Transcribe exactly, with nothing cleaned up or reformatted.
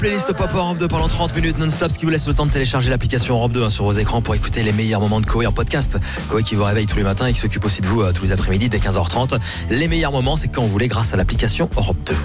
Playlist Pop Europe deux pendant trente minutes non-stop, ce qui vous laisse le temps de télécharger l'application Europe deux hein, sur vos écrans pour écouter les meilleurs moments de Coé en podcast. Coé qui vous réveille tous les matins et qui s'occupe aussi de vous euh, tous les après-midi dès quinze heures trente. Les meilleurs moments, c'est quand vous voulez grâce à l'application Europe deux.